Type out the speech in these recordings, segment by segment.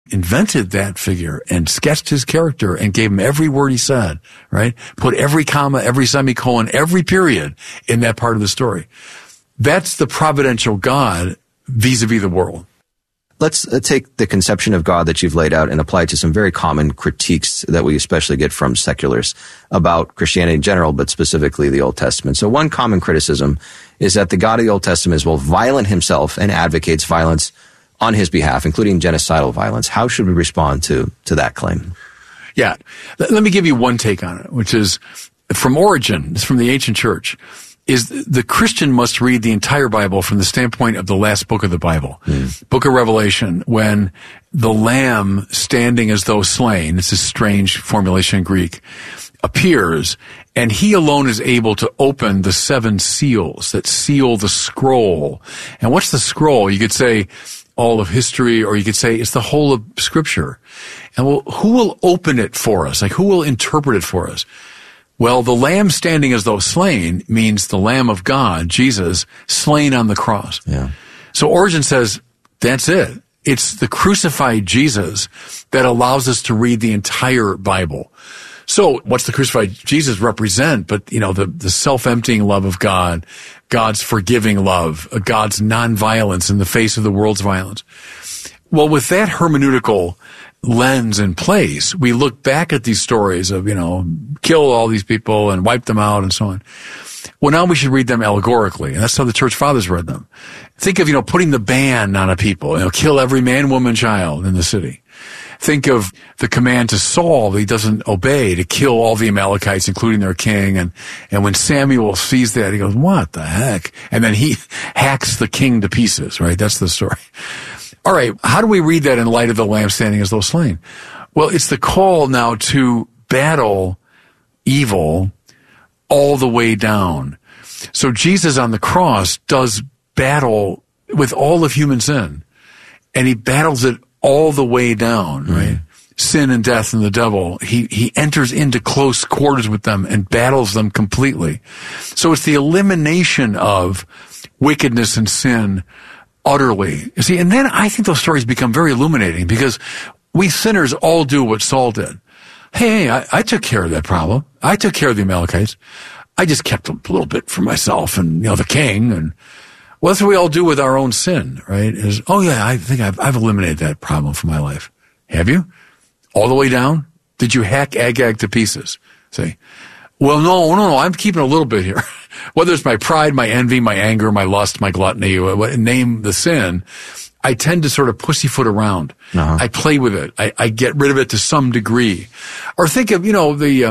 invented that figure and sketched his character and gave him every word he said, right? Put every comma, every semicolon, every period in that part of the story. That's the providential God vis-a-vis the world. Let's take the conception of God that you've laid out and apply it to some very common critiques that we especially get from seculars about Christianity in general, but specifically the Old Testament. So one common criticism is that the God of the Old Testament is both violent himself and advocates violence on his behalf, including genocidal violence. How should we respond to that claim? Yeah. Let me give you one take on it, which is from Origen, it's from the ancient church, is the Christian must read the entire Bible from the standpoint of the last book of the Bible, Book of Revelation, when the Lamb standing as though slain, it's a strange formulation in Greek, appears, and he alone is able to open the 7 seals that seal the scroll. And what's the scroll? You could say all of history, or you could say it's the whole of Scripture. And well, who will open it for us? Like, who will interpret it for us? Well, the Lamb standing as though slain means the Lamb of God, Jesus, slain on the cross. Yeah. So Origen says, that's it. It's the crucified Jesus that allows us to read the entire Bible. So what's the crucified Jesus represent? But, the self-emptying love of God, God's forgiving love, God's nonviolence in the face of the world's violence. Well, with that hermeneutical lens in place, we look back at these stories of, kill all these people and wipe them out and so on. Well, now we should read them allegorically, and that's how the church fathers read them. Think of, putting the ban on a people, kill every man, woman, child in the city. Think of the command to Saul that he doesn't obey, to kill all the Amalekites, including their king. And when Samuel sees that, he goes, what the heck? And then he hacks the king to pieces, right? That's the story. All right, how do we read that in light of the Lamb standing as though slain? Well, it's the call now to battle evil all the way down. So Jesus on the cross does battle with all of human sin, and he battles it all the way down, right? Sin and death and the devil. He enters into close quarters with them and battles them completely. So it's the elimination of wickedness and sin utterly. You see, and then I think those stories become very illuminating, because we sinners all do what Saul did. Hey, I took care of that problem. I took care of the Amalekites. I just kept a little bit for myself and, the king. And well, that's what we all do with our own sin, right? Is, oh yeah, I think I've eliminated that problem from my life. Have you? All the way down? Did you hack Agag to pieces? Say, well, no, I'm keeping a little bit here. Whether it's my pride, my envy, my anger, my lust, my gluttony, name the sin, I tend to sort of pussyfoot around. Uh-huh. I play with it. I get rid of it to some degree. Or think of, the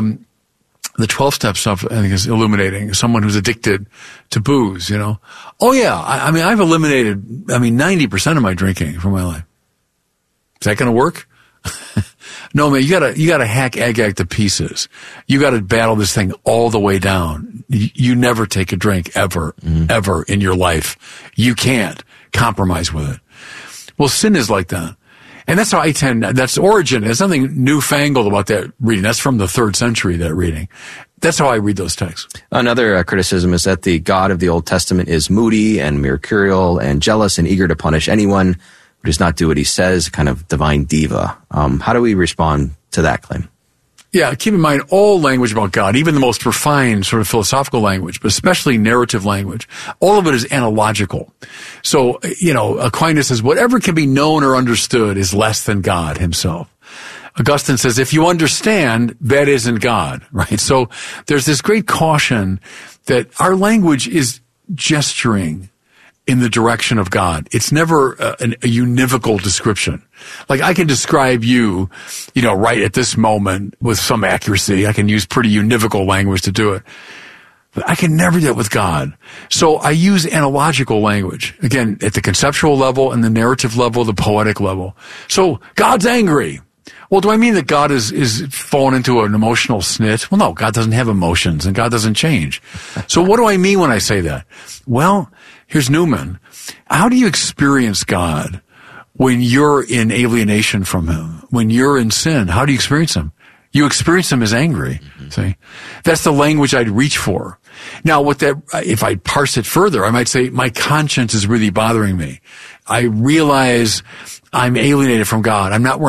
12-step stuff, I think, is illuminating. Someone who's addicted to booze, Oh yeah, I've eliminated, 90% of my drinking from my life. Is that going to work? No, man, you gotta hack Agag to pieces. You gotta battle this thing all the way down. You never take a drink ever in your life. You can't compromise with it. Well, sin is like that. And that's how that's Origen. There's nothing newfangled about that reading. That's from the 3rd century, that reading. That's how I read those texts. Another criticism is that the God of the Old Testament is moody and mercurial and jealous and eager to punish anyone who does not do what he says, kind of divine diva. How do we respond to that claim? Yeah, keep in mind, all language about God, even the most refined sort of philosophical language, but especially narrative language, all of it is analogical. So, Aquinas says, whatever can be known or understood is less than God himself. Augustine says, if you understand, that isn't God, right? So there's this great caution that our language is gesturing in the direction of God. It's never a univocal description. Like, I can describe you, right at this moment with some accuracy. I can use pretty univocal language to do it. But I can never do it with God. So I use analogical language, again, at the conceptual level and the narrative level, the poetic level. So God's angry. Well, do I mean that God is fallen into an emotional snit? Well, no, God doesn't have emotions and God doesn't change. So what do I mean when I say that? Well, here's Newman. How do you experience God when you're in alienation from him? When you're in sin, how do you experience him? You experience him as angry. See? That's the language I'd reach for. Now, if I parse it further, I might say my conscience is really bothering me. I realize I'm alienated from God. I'm not where